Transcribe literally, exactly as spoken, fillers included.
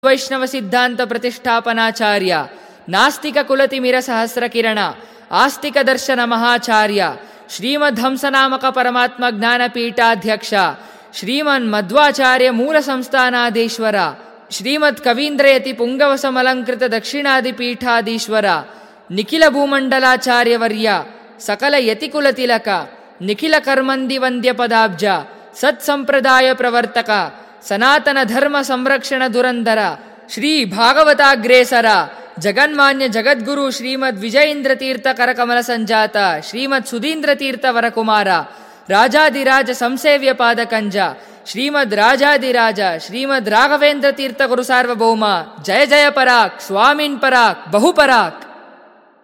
ವೈಷ್ಣವ ಸಿದ್ಧಾಂತ ಪ್ರತಿಷ್ಠಾಪನಾಚಾರ್ಯ, ನಾಸ್ತಿಕ ಕುಲತಿಮಿರ ಸಹಸ್ರ ಕಿರಣ, ಆಸ್ತಿಕ ದರ್ಶನ ಮಹಾಚಾರ್ಯ, ಶ್ರೀಮದ್ ಹಂಸನಾಮಕ ಪರಮಾತ್ಮ ಜ್ಞಾನಪೀಠಾಧ್ಯಕ್ಷ, ಶ್ರೀಮನ್ ಮಧ್ವಾಚಾರ್ಯ ಮೂಲ ಸಂಸ್ಥಾನಾಧೀಶ್ವರ, ಶ್ರೀಮದ್ ಕವೀಂದ್ರಯತಿ ಪುಂಗವ ಸಮಲಂಕೃತ ದಕ್ಷಿಣಾದಿಪೀಠಾಧೀಶ್ವರ, ನಿಖಿಲ ಭೂಮಂಡಲಾಚಾರ್ಯವರ್ಯ, ಸಕಲ ಯತಿಕುಲ ತಿಲಕ, ನಿಖಿಲ ಕರ್ಮಂದಿ ವಂದ್ಯ ಪದಾಬ್ಜ, ಸತ್ಸಂಪ್ರದಾಯ ಪ್ರವರ್ತಕ, ಸನಾತನ ಧರ್ಮ ಸಂರಕ್ಷಣ ದುರಂದರ, ಶ್ರೀ ಭಾಗವತಾಗ್ರೇಸರ, ಜಗನ್ಮಾನ್ಯ ಜಗದ್ಗುರು ಶ್ರೀಮದ್ ವಿಜಯೇಂದ್ರ ತೀರ್ಥ ಕರಕಮಲ ಸಂಜಾತ, ಶ್ರೀಮದ್ ಸುಧೀಂದ್ರ ತೀರ್ಥ ವರಕುಮಾರ, ರಾಜಾದಿರಾಜ ಸಂಸೇವ್ಯ ಪಾದಕಂಜ, ಶ್ರೀಮದ್ ರಾಜಾದಿರಾಜ ಶ್ರೀಮದ್ ರಾಘವೇಂದ್ರ ತೀರ್ಥ ಗುರು ಸಾರ್ವಭೌಮ, ಜಯ ಜಯ ಪರಾಕ್, ಸ್ವಾಮಿನ್ ಪರಾಕ್, ಬಹುಪರಾಕ್.